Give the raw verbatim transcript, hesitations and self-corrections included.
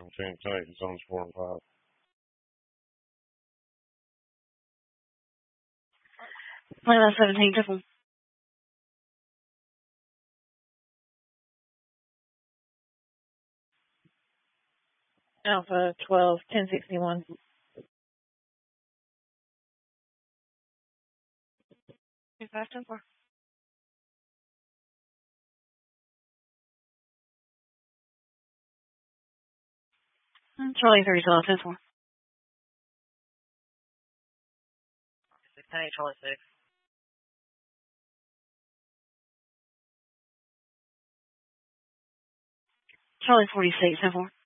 Lieutenant Titan, zones four and five. Lima seventeen, triple. Alpha twelve, ten sixty-one. Two five ten four. Charlie thirty twelve ten four. six ten eight, Charlie six. Charlie forty six ten four.